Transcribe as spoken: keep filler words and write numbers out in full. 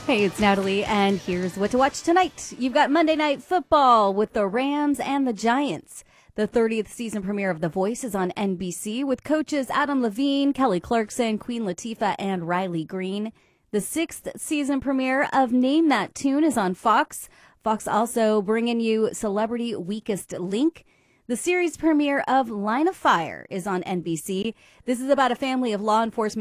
Hey, it's Natalie, and here's what to watch tonight. You've got Monday Night Football with the Rams and the Giants. The thirtieth season premiere of The Voice is on N B C with coaches Adam Levine, Kelly Clarkson, Queen Latifah, and Riley Green. The sixth season premiere of Name That Tune is on Fox. Fox also bringing you Celebrity Weakest Link. The series premiere of Line of Fire is on N B C. This is about a family of law enforcement